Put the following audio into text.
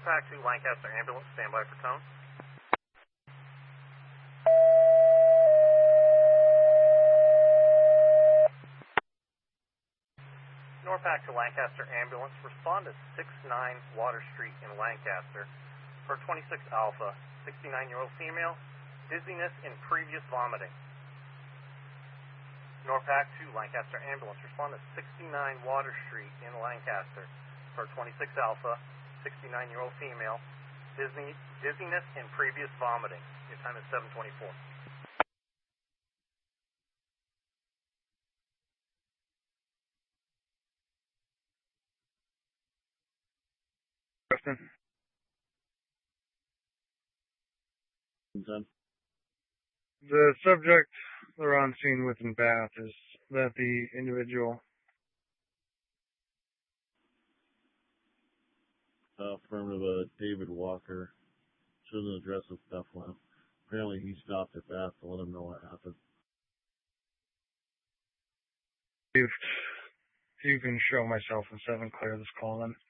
Pack 2 Lancaster ambulance, standby for tone. Norpac to Lancaster ambulance, respond to 69 Water Street in Lancaster for 26 Alpha, 69-year-old female, dizziness and previous vomiting. Norpac to Lancaster ambulance, respond to 69 Water Street in Lancaster for 26 Alpha, 69-year-old female, dizziness and previous vomiting. Your time is 7:24. Preston. The subject they're on scene with in Bath, is that the individual? Affirmative, David Walker. Shows an address of Bethlehem. Apparently he stopped at Bath to let him know what happened. If you can show myself and 7 clear this call then.